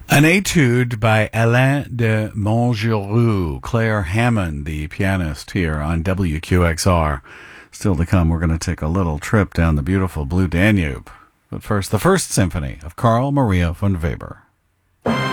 An etude by Alain de Montgeroux, Claire Hammond, the pianist here on WQXR. Still to come, we're going to take a little trip down the beautiful Blue Danube. But first, the First Symphony of Carl Maria von Weber.